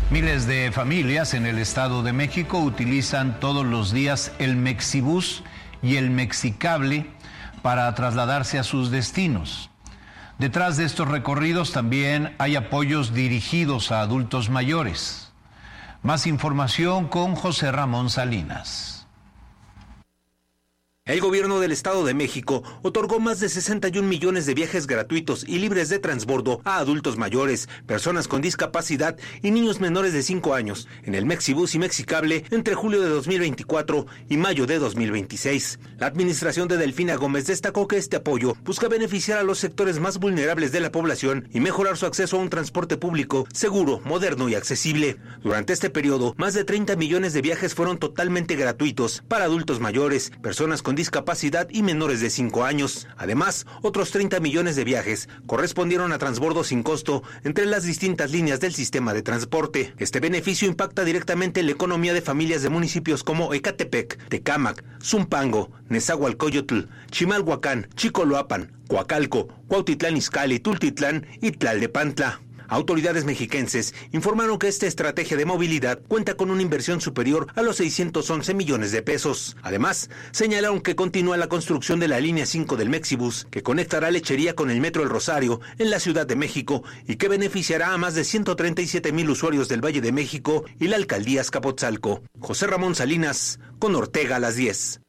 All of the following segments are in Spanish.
Miles de familias en el Estado de México utilizan todos los días el Mexibús y el Mexicable para trasladarse a sus destinos. Detrás de estos recorridos también hay apoyos dirigidos a adultos mayores. Más información con José Ramón Salinas. El gobierno del Estado de México otorgó más de 61 millones de viajes gratuitos y libres de transbordo a adultos mayores, personas con discapacidad y niños menores de 5 años en el Mexibús y Mexicable entre julio de 2024 y mayo de 2026. La administración de Delfina Gómez destacó que este apoyo busca beneficiar a los sectores más vulnerables de la población y mejorar su acceso a un transporte público seguro, moderno y accesible. Durante este periodo, más de 30 millones de viajes fueron totalmente gratuitos para adultos mayores, personas con discapacidad y menores de 5 años. Además, otros 30 millones de viajes correspondieron a transbordo sin costo entre las distintas líneas del sistema de transporte. Este beneficio impacta directamente la economía de familias de municipios como Ecatepec, Tecámac, Zumpango, Nezahualcóyotl, Chimalhuacán, Chicoloapan, Coacalco, Cuautitlán Izcalli, Tultitlán y Tlalnepantla. Autoridades mexiquenses informaron que esta estrategia de movilidad cuenta con una inversión superior a los 611 millones de pesos. Además, señalaron que continúa la construcción de la línea 5 del Mexibús, que conectará Lechería con el Metro El Rosario en la Ciudad de México y que beneficiará a más de 137,000 usuarios del Valle de México y la alcaldía Azcapotzalco. José Ramón Salinas, con Ortega a las 10.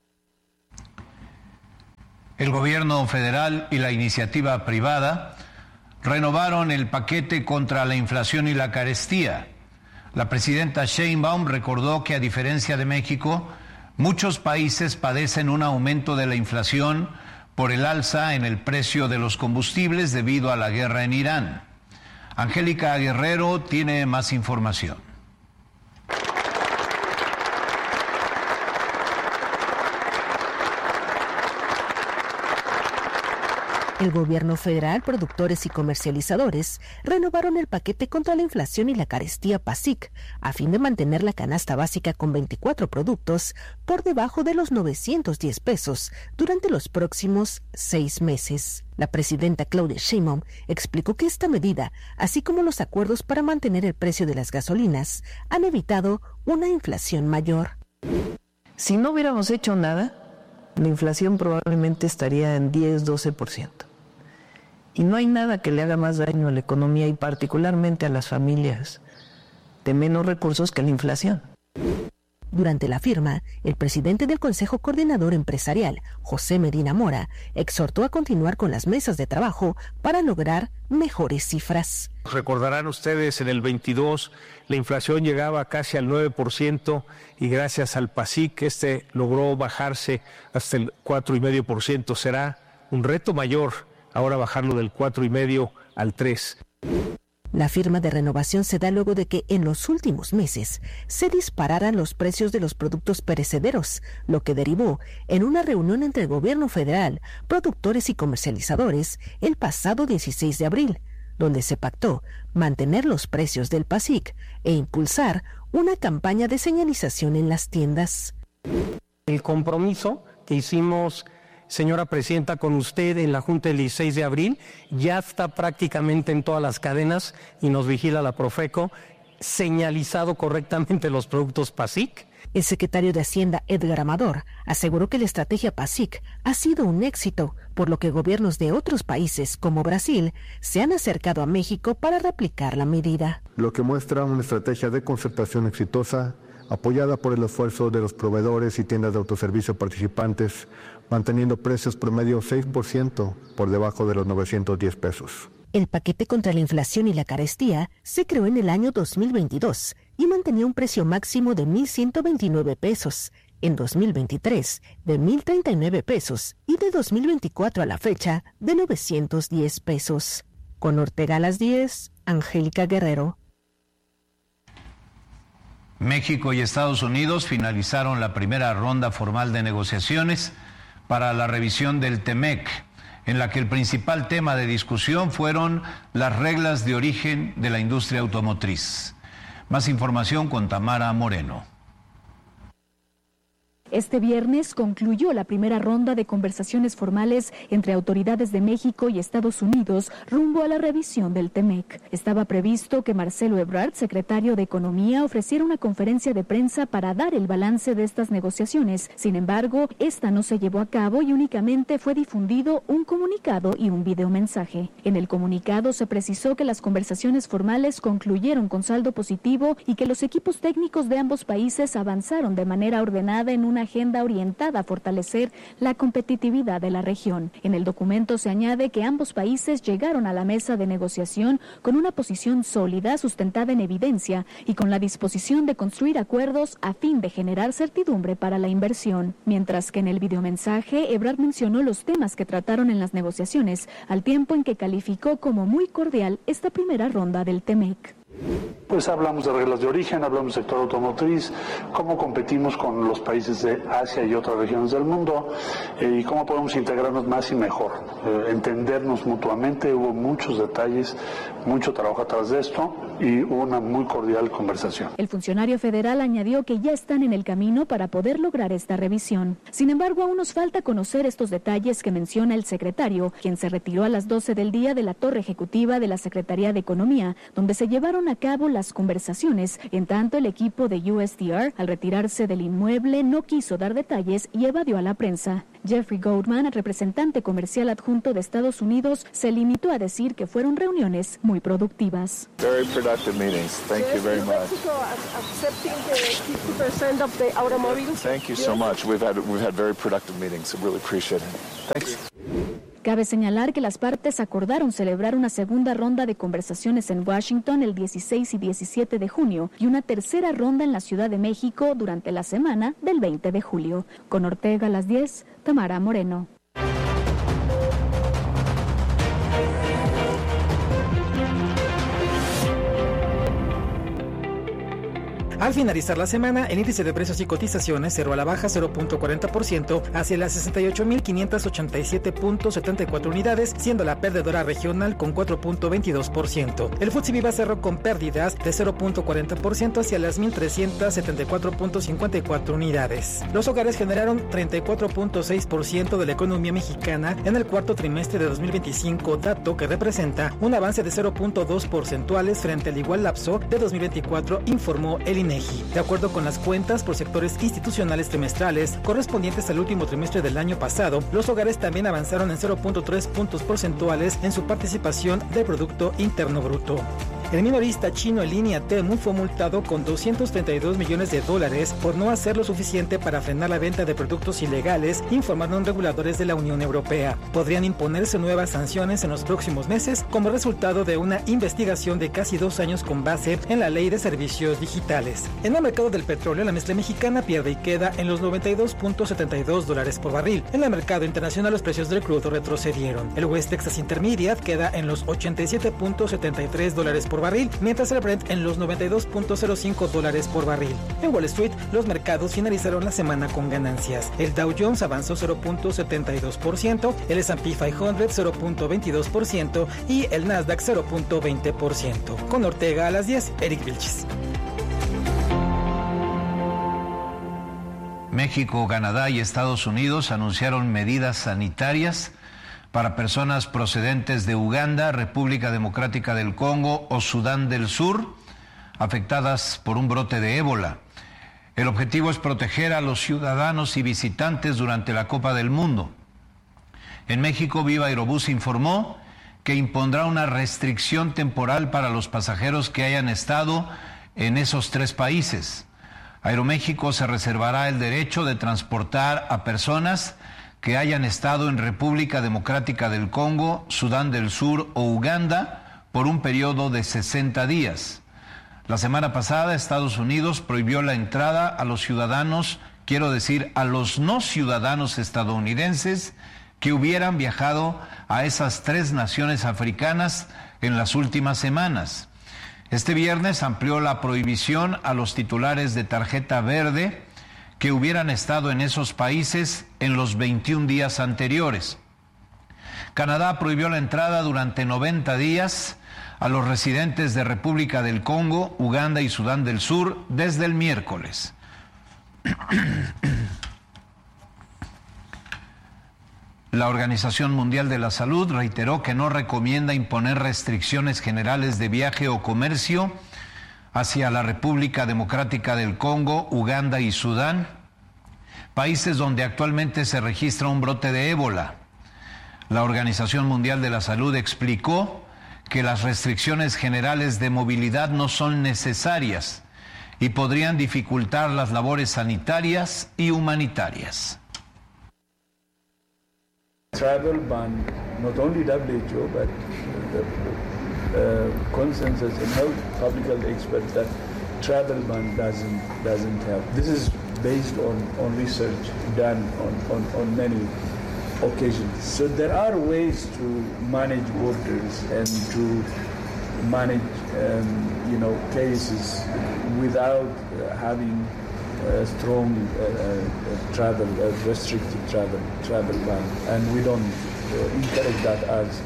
El gobierno federal y la iniciativa privada renovaron el paquete contra la inflación y la carestía. La presidenta Sheinbaum recordó que, a diferencia de México, muchos países padecen un aumento de la inflación por el alza en el precio de los combustibles debido a la guerra en Irán. Angélica Guerrero tiene más información. El gobierno federal, productores y comercializadores renovaron el paquete contra la inflación y la carestía PASIC a fin de mantener la canasta básica con 24 productos por debajo de los 910 pesos durante los próximos 6 meses. La presidenta Claudia Sheinbaum explicó que esta medida, así como los acuerdos para mantener el precio de las gasolinas, han evitado una inflación mayor. Si no hubiéramos hecho nada, la inflación probablemente estaría en 10-12%. Y no hay nada que le haga más daño a la economía y particularmente a las familias de menos recursos que la inflación. Durante la firma, el presidente del Consejo Coordinador Empresarial, José Medina Mora, exhortó a continuar con las mesas de trabajo para lograr mejores cifras. Recordarán ustedes, en el 22 la inflación llegaba casi al 9% y gracias al PASIC logró bajarse hasta el 4,5%. Será un reto mayor ahora bajarlo del 4,5% al 3%. La firma de renovación se da luego de que en los últimos meses se dispararan los precios de los productos perecederos, lo que derivó en una reunión entre el gobierno federal, productores y comercializadores el pasado 16 de abril, donde se pactó mantener los precios del PASIC e impulsar una campaña de señalización en las tiendas. El compromiso que hicimos, señora presidenta, con usted en la Junta del 16 de abril, ya está prácticamente en todas las cadenas y nos vigila la Profeco, señalizado correctamente los productos PASIC. El secretario de Hacienda, Edgar Amador, aseguró que la estrategia PASIC ha sido un éxito, por lo que gobiernos de otros países, como Brasil, se han acercado a México para replicar la medida. Lo que muestra una estrategia de concertación exitosa, apoyada por el esfuerzo de los proveedores y tiendas de autoservicio participantes, manteniendo precios promedio 6% por debajo de los 910 pesos. El paquete contra la inflación y la carestía se creó en el año 2022 y mantenía un precio máximo de 1,129 pesos, en 2023 de 1,039 pesos y de 2024 a la fecha de 910 pesos. Con Ortega a las 10, Angélica Guerrero. México y Estados Unidos finalizaron la primera ronda formal de negociaciones para la revisión del TEMEC, en la que el principal tema de discusión fueron las reglas de origen de la industria automotriz. Más información con Tamara Moreno. Este viernes concluyó la primera ronda de conversaciones formales entre autoridades de México y Estados Unidos rumbo a la revisión del TEMEC. Estaba previsto que Marcelo Ebrard, secretario de Economía, ofreciera una conferencia de prensa para dar el balance de estas negociaciones. Sin embargo, esta no se llevó a cabo y únicamente fue difundido un comunicado y un videomensaje. En el comunicado se precisó que las conversaciones formales concluyeron con saldo positivo y que los equipos técnicos de ambos países avanzaron de manera ordenada en una agenda orientada a fortalecer la competitividad de la región. En el documento se añade que ambos países llegaron a la mesa de negociación con una posición sólida, sustentada en evidencia y con la disposición de construir acuerdos a fin de generar certidumbre para la inversión. Mientras que en el videomensaje, Ebrard mencionó los temas que trataron en las negociaciones, al tiempo en que calificó como muy cordial esta primera ronda del TEMEC. Pues hablamos de reglas de origen, hablamos del sector automotriz, cómo competimos con los países de Asia y otras regiones del mundo y cómo podemos integrarnos más y mejor, entendernos mutuamente. Hubo muchos detalles, mucho trabajo atrás de esto y hubo una muy cordial conversación. El funcionario federal añadió que ya están en el camino para poder lograr esta revisión. Sin embargo, aún nos falta conocer estos detalles que menciona el secretario, quien se retiró a las 12 del día de la torre ejecutiva de la Secretaría de Economía, donde se llevaron a cabo las conversaciones. En tanto, el equipo de USTR, al retirarse del inmueble, no quiso dar detalles y evadió a la prensa. Jeffrey Goldman, el representante comercial adjunto de Estados Unidos, se limitó a decir que fueron reuniones muy productivas. Very productive meetings. Thank you very much. Accepting the 50% of the automobiles. Thank you so much. We've had very productive meetings. I really appreciate it. Thanks. Cabe señalar que las partes acordaron celebrar una segunda ronda de conversaciones en Washington el 16 y 17 de junio y una tercera ronda en la Ciudad de México durante la semana del 20 de julio. Con Ortega a las 10, Tamara Moreno. Al finalizar la semana, el índice de precios y cotizaciones cerró a la baja 0.40% hacia las 68.587.74 unidades, siendo la perdedora regional con 4.22%. El FTSE Viva cerró con pérdidas de 0.40% hacia las 1.374.54 unidades. Los hogares generaron 34.6% de la economía mexicana en el cuarto trimestre de 2025, dato que representa un avance de 0.2 porcentuales frente al igual lapso de 2024, informó el INEGI. De acuerdo con las cuentas por sectores institucionales trimestrales correspondientes al último trimestre del año pasado, los hogares también avanzaron en 0.3 puntos porcentuales en su participación del Producto Interno Bruto. El minorista chino en línea Temu fue multado con $232 millones por no hacer lo suficiente para frenar la venta de productos ilegales, informaron reguladores de la Unión Europea. Podrían imponerse nuevas sanciones en los próximos meses como resultado de una investigación de casi 2 años con base en la Ley de Servicios Digitales. En el mercado del petróleo, la mezcla mexicana pierde y queda en los $92.72 por barril. En el mercado internacional, los precios del crudo retrocedieron. El West Texas Intermediate queda en los $87.73 por barril, mientras el Brent en los $92.05 por barril. En Wall Street, los mercados finalizaron la semana con ganancias. El Dow Jones avanzó 0.72%, el S&P 500 0.22% y el Nasdaq 0.20%. Con Ortega a las 10, Eric Vilchis. México, Canadá y Estados Unidos anunciaron medidas sanitarias para personas procedentes de Uganda, República Democrática del Congo o Sudán del Sur, afectadas por un brote de ébola. El objetivo es proteger a los ciudadanos y visitantes durante la Copa del Mundo. En México, Viva Aerobús informó que impondrá una restricción temporal para los pasajeros que hayan estado en esos 3 países. Aeroméxico se reservará el derecho de transportar a personas que hayan estado en República Democrática del Congo, Sudán del Sur o Uganda por un periodo de 60 días. La semana pasada, Estados Unidos prohibió la entrada a los ciudadanos, quiero decir, a los no ciudadanos estadounidenses que hubieran viajado a esas 3 naciones africanas en las últimas semanas. Este viernes amplió la prohibición a los titulares de tarjeta verde que hubieran estado en esos países en los 21 días anteriores. Canadá prohibió la entrada durante 90 días a los residentes de República del Congo, Uganda y Sudán del Sur desde el miércoles. La Organización Mundial de la Salud reiteró que no recomienda imponer restricciones generales de viaje o comercio hacia la República Democrática del Congo, Uganda y Sudán, países donde actualmente se registra un brote de ébola. La Organización Mundial de la Salud explicó que las restricciones generales de movilidad no son necesarias y podrían dificultar las labores sanitarias y humanitarias. Travel ban, not only WHO, but the consensus in health, public health experts that travel ban doesn't help. This is based on research done on many occasions. So there are ways to manage borders and to manage, cases without having strong restricted travel ban, and we don't encourage that as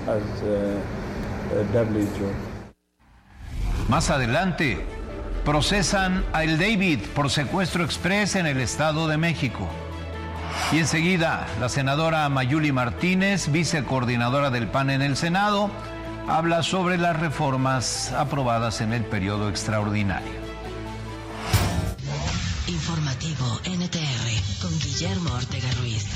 WHO. Más adelante, procesan a El David por secuestro exprés en el Estado de México. Y enseguida, la senadora Mayuli Martínez, vicecoordinadora del PAN en el Senado, habla sobre las reformas aprobadas en el periodo extraordinario. Informativo NTR con Guillermo Ortega Ruiz.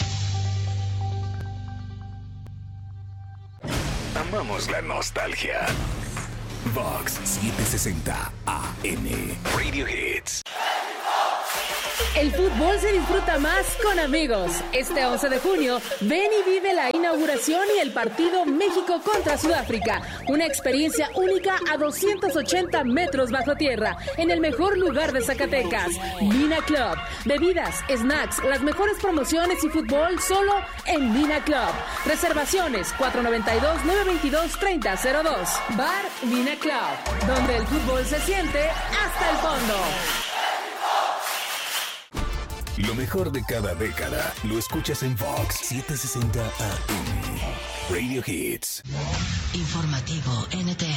Amamos la nostalgia. Vox 760 AM. Radio Hits. El fútbol se disfruta más con amigos. Este 11 de junio, ven y vive la inauguración y el partido México contra Sudáfrica. Una experiencia única a 280 metros bajo tierra, en el mejor lugar de Zacatecas, Mina Club. Bebidas, snacks, las mejores promociones y fútbol solo en Mina Club. Reservaciones 492-922-3002. Bar Mina Club, donde el fútbol se siente hasta el fondo. Lo mejor de cada década lo escuchas en Vox 760 AM. Radio Hits. Informativo NTR.